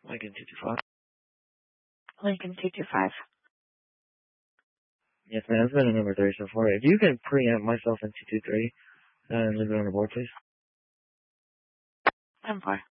Lincoln 225. Lincoln 225. Yes, ma'am. It's been a number 3 so far. If you can preempt myself in 223 and leave it on the board, please. I'm fine.